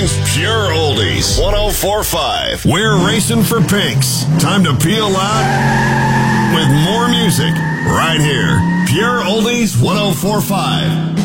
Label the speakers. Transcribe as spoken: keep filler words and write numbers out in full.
Speaker 1: brings Pure Oldies one oh four point five. We're racing for pinks. Time to peel out with more music right here. Pure Oldies one oh four point five.